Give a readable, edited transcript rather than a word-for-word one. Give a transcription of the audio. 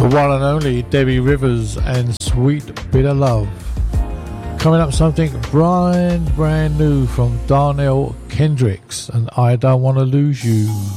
The one and only Debbie Rivers and Sweet Bit of Love. Coming up, something brand new from Darnell Kendricks and I Don't Want to Lose You.